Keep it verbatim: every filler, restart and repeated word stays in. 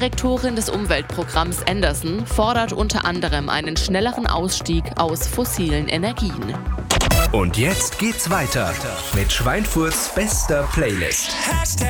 Direktorin des Umweltprogramms Anderson fordert unter anderem einen schnelleren Ausstieg aus fossilen Energien. Und jetzt geht's weiter mit Schweinfurts bester Playlist.